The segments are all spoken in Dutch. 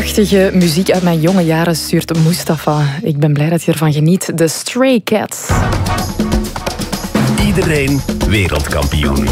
Prachtige muziek uit mijn jonge jaren stuurt Mustafa. Ik ben blij dat je ervan geniet. De Stray Cats. Iedereen wereldkampioen.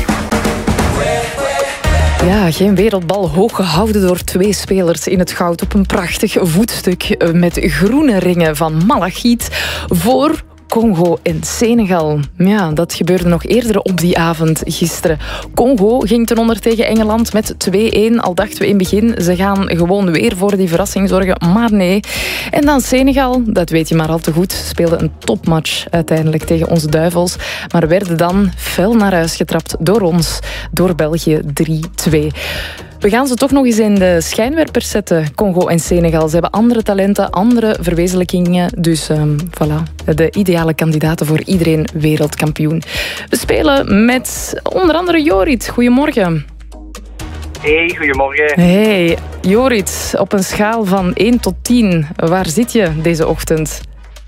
Ja, geen wereldbal hoog gehouden door 2 spelers in het goud op een prachtig voetstuk met groene ringen van malachiet voor Congo en Senegal. Ja, dat gebeurde nog eerder op die avond gisteren. Congo ging ten onder tegen Engeland met 2-1. Al dachten we in het begin, ze gaan gewoon weer voor die verrassing zorgen. Maar nee. En dan Senegal, dat weet je maar al te goed, speelde een topmatch uiteindelijk tegen onze duivels. Maar werden dan fel naar huis getrapt door ons, door België 3-2. We gaan ze toch nog eens in de schijnwerpers zetten, Congo en Senegal. Ze hebben andere talenten, andere verwezenlijkingen. Dus voilà, de ideale kandidaten voor iedereen wereldkampioen. We spelen met onder andere Jorrit. Goedemorgen. Hey, goedemorgen. Hey, Jorrit, op een schaal van 1 tot 10, waar zit je deze ochtend?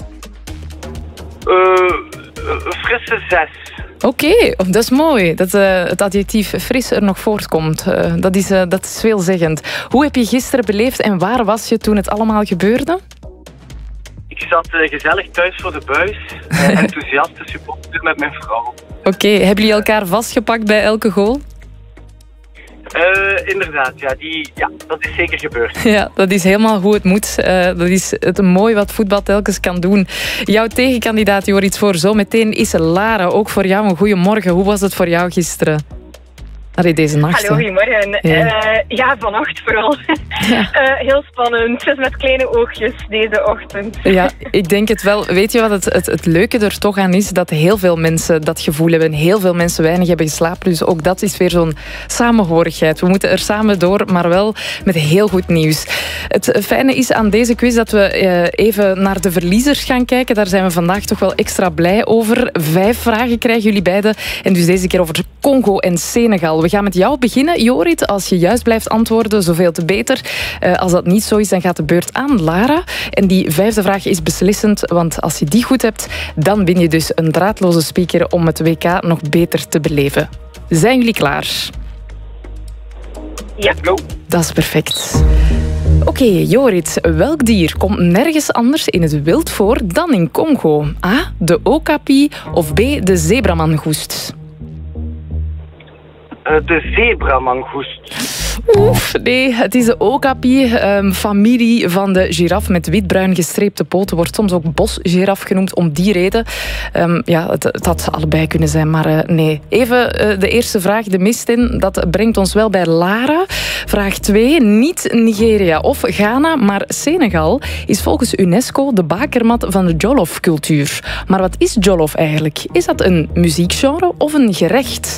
Frisse 6. Oké, dat is mooi. Dat het adjectief fris er nog voortkomt. Dat is veelzeggend. Hoe heb je gisteren beleefd en waar was je toen het allemaal gebeurde? Ik zat gezellig thuis voor de buis. Enthousiaste supporter met mijn vrouw. Oké, hebben jullie elkaar vastgepakt bij elke goal? Inderdaad, dat is zeker gebeurd. Ja, dat is helemaal hoe het moet. Dat is het mooie wat voetbal telkens kan doen. Jouw tegenkandidaat, Jorrit, voor zo meteen is Lara. Ook voor jou een goeie morgen. Hoe was het voor jou gisteren? Deze nacht. Hallo, goedemorgen. Ja, vannacht vooral. Ja. Heel spannend. Dus met kleine oogjes deze ochtend. Ja, ik denk het wel. Weet je wat het leuke er toch aan is? Dat heel veel mensen dat gevoel hebben. Heel veel mensen weinig hebben geslapen. Dus ook dat is weer zo'n samenhorigheid. We moeten er samen door, maar wel met heel goed nieuws. Het fijne is aan deze quiz dat we even naar de verliezers gaan kijken. Daar zijn we vandaag toch wel extra blij over. 5 vragen krijgen jullie beiden. En dus deze keer over Congo en Senegal. We gaan met jou beginnen, Jorrit. Als je juist blijft antwoorden, zoveel te beter. Als dat niet zo is, dan gaat de beurt aan Lara. En die 5e vraag is beslissend, want als je die goed hebt, dan win je dus een draadloze speaker om het WK nog beter te beleven. Zijn jullie klaar? Ja. Dat is perfect. Oké, Jorrit. Welk dier komt nergens anders in het wild voor dan in Congo? A, de okapi of B, de zebramangoest? De zebramangoest. Oef, nee, het is de okapi, familie van de giraf met wit-bruin gestreepte poten. Wordt soms ook bosgiraf genoemd om die reden. Het had allebei kunnen zijn, maar nee. Even de eerste vraag, de mist in. Dat brengt ons wel bij Lara. Vraag 2, niet Nigeria of Ghana, maar Senegal is volgens UNESCO de bakermat van de Jollof-cultuur. Maar wat is Jollof eigenlijk? Is dat een muziekgenre of een gerecht?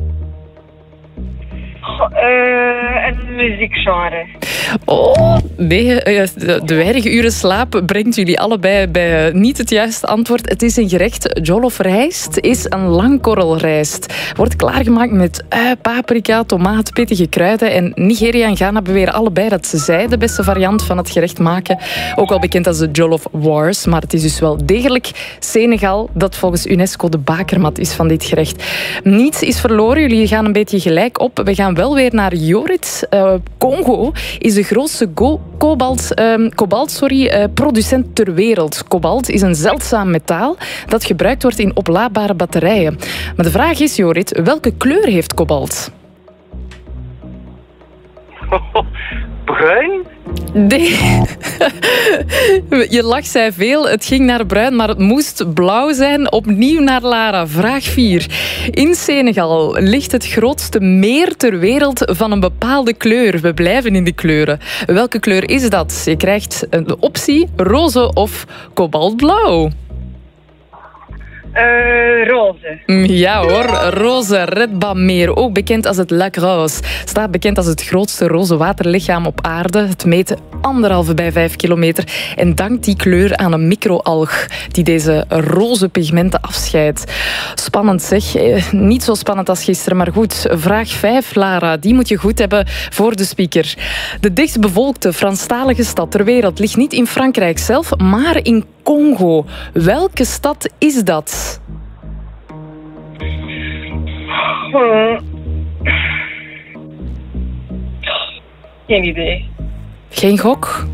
Een muziekgenre. Oh, nee. De weinige uren slaap brengt jullie allebei bij niet het juiste antwoord. Het is een gerecht. Jollof rijst is een langkorrelrijst. Wordt klaargemaakt met ui, paprika, tomaat, pittige kruiden. En Nigeria en Ghana beweren allebei dat zij de beste variant van het gerecht maken. Ook wel bekend als de Jollof Wars. Maar het is dus wel degelijk Senegal dat volgens UNESCO de bakermat is van dit gerecht. Niets is verloren. Jullie gaan een beetje gelijk op. We gaan wel weer naar Jorrit. Congo is de grootste producent ter wereld. Kobalt is een zeldzaam metaal dat gebruikt wordt in oplaadbare batterijen. Maar de vraag is, Jorrit, welke kleur heeft kobalt? Bruin? Nee. Je lacht, zei veel. Het ging naar bruin, maar het moest blauw zijn. Opnieuw naar Lara. Vraag 4. In Senegal ligt het grootste meer ter wereld van een bepaalde kleur. We blijven in de kleuren. Welke kleur is dat? Je krijgt de optie roze of kobaltblauw. Roze. Ja hoor, roze redbameer, ook bekend als het Lac Rose. Staat bekend als het grootste roze waterlichaam op aarde. Het meet 1,5 bij 5 kilometer en dankt die kleur aan een microalg die deze roze pigmenten afscheidt. Spannend zeg, niet zo spannend als gisteren, maar goed. Vraag 5, Lara, die moet je goed hebben voor de speaker. De dichtstbevolkte Franstalige stad ter wereld ligt niet in Frankrijk zelf, maar in Congo. Welke stad is dat? Geen idee. Geen gok?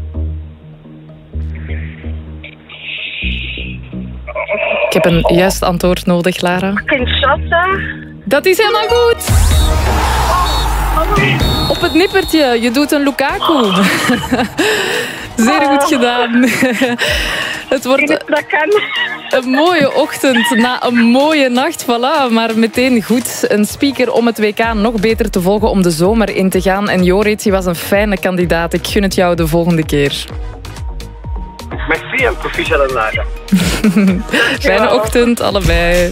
Ik heb een juist antwoord nodig, Lara. Kinshasa. Dat is helemaal goed. Op het nippertje. Je doet een Lukaku. Zeer goed gedaan. Het wordt Dat kan. een mooie ochtend na een mooie nacht. Voilà, maar meteen goed. Een speaker om het WK nog beter te volgen om de zomer in te gaan. En Jorrit, je was een fijne kandidaat. Ik gun het jou de volgende keer. Merci en proficiat aan Lara. Fijne ochtend, allebei.